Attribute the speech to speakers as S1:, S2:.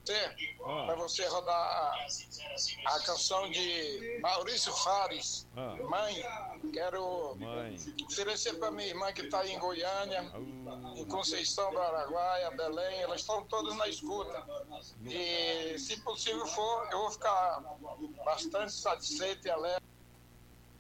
S1: para você rodar a canção de Maurício Fares, Mãe. Quero oferecer para minha irmã que está em Goiânia, em Conceição do Araguaia, Belém. Elas estão todas na escuta. E se possível for, eu vou ficar bastante satisfeito e alegre